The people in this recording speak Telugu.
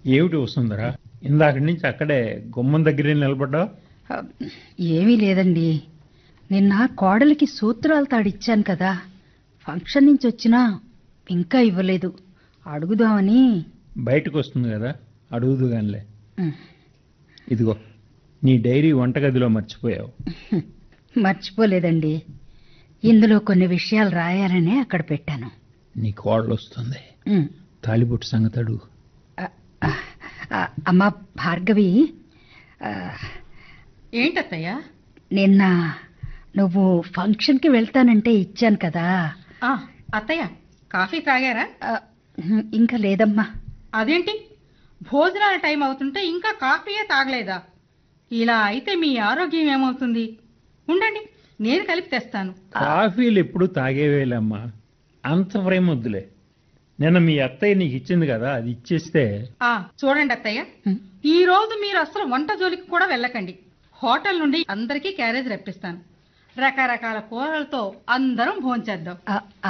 ఏమిటి వస్తుందరా? ఇందాక నుంచి అక్కడే గుమ్మం దగ్గరే నిలబడ్డావు. ఆ, ఏమీ లేదండి. నిన్న కోడలికి సూత్రాలు తాడిచ్చాను కదా, ఫంక్షన్ నుంచి వచ్చినా ఇంకా ఇవ్వలేదు. అడుగుదామని. బయటకు వస్తుంది కదా, అడుగుదుగానిలే. ఉమ్, ఇదిగో నీ డైరీ వంటగదిలో మర్చిపోయావు. మర్చిపోలేదండి. ఇందులో కొన్ని విషయాలు రాయాలనే అక్కడ పెట్టాను. నీ కోడలు వస్తుంది. ఉమ్, తాలిబొట్టు సంగతి అడుగు. ఆ, ఆ, ఆ, అమ్మా భార్గవి, ఆ, ఏంటత్తయ్య? నిన్న నువ్వు ఫంక్షన్కి వెళ్తానంటే ఇచ్చాను కదా. అత్తయ్య, కాఫీ తాగారా? ఆ, ఇంకా లేదమ్మా. అదేంటి, భోజనాల టైం అవుతుంటే ఇంకా కాఫీయే తాగలేదా? ఇలా అయితే మీ ఆరోగ్యం ఏమవుతుంది? ఉండండి, నేను కలిపి తెస్తాను. కాఫీలు ఎప్పుడు తాగేవేలమ్మా, అంత ప్రేమ వద్దులే. నిన్న మీ అత్తయ్య నీకు ఇచ్చింది కదా, అది ఇచ్చేస్తే. చూడండి అత్తయ్య, ఈ రోజు మీరు అసలు వంట జోలికి కూడా వెళ్ళకండి. హోటల్ నుండి అందరికీ క్యారేజ్ రప్పిస్తాను. రకరకాల కూరలతో అందరం భోంచేద్దాం.